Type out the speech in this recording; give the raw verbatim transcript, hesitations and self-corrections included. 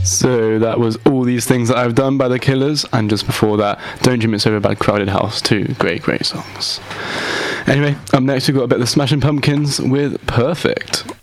So that was All These Things That I've Done by The Killers, and just before that, Don't Dream It's Over by Crowded House. Two great, great songs. Anyway, up next we've got a bit of the Smashing Pumpkins with Perfect.